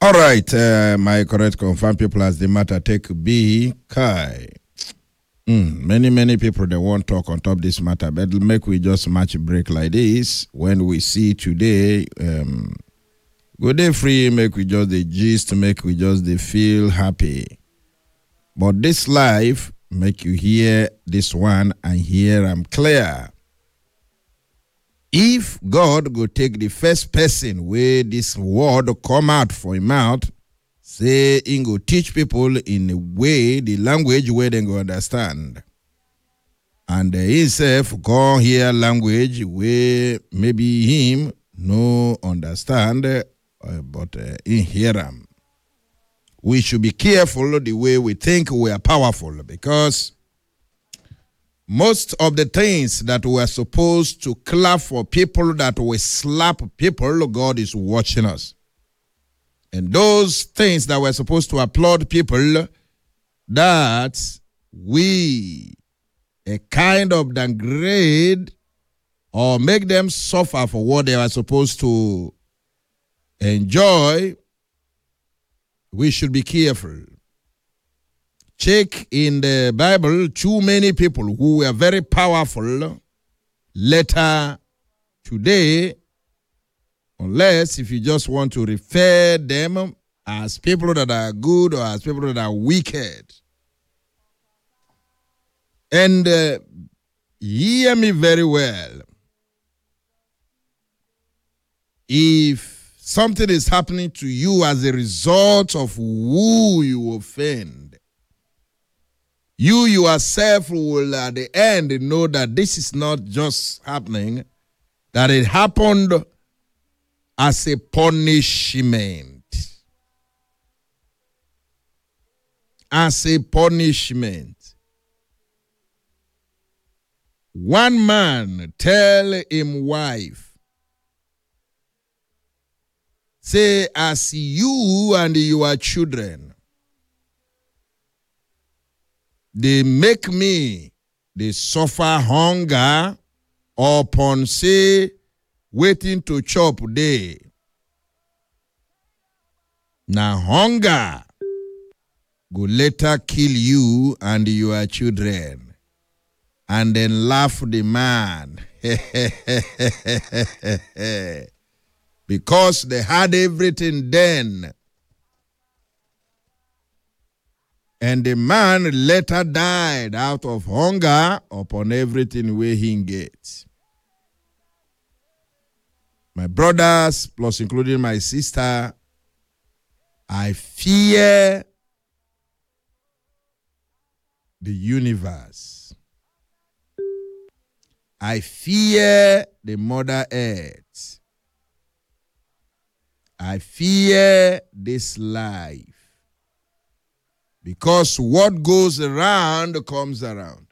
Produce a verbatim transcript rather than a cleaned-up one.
All right, uh, my correct confirm people as the matter take be Kai. Mm, many, many people they won't talk on top this matter, but make we just match break like this. When we see today, um, go day free, make we just the gist, make we just the feel happy. But this life make you hear this one and hear I'm clear. If God go take the first person where this word come out for him mouth, say he go teach people in a way, the language where they go understand. And uh, himself go hear language where maybe him no understand, uh, but uh, he hear him. We should be careful the way we think we are powerful, because most of the things that we are supposed to clap for people, that we slap people, God is watching us. And those things that we're supposed to applaud people, that we a kind of downgrade or make them suffer for what they are supposed to enjoy, we should be careful. Check in the Bible, too many people who were very powerful later today, unless if you just want to refer them as people that are good or as people that are wicked. And uh, hear me very well. If something is happening to you as a result of who you offend, you yourself will at the end know that this is not just happening, that it happened as a punishment. As a punishment. One man tell him wife, say, as you and your children, they make me, they suffer hunger upon, say, waiting to chop day. Now hunger go later kill you and your children. And then laugh the man. Because they had everything then. And the man later died out of hunger upon everything where he gets. My brothers, plus including my sister, I fear the universe. I fear the Mother Earth. I fear this life. Because what goes around comes around.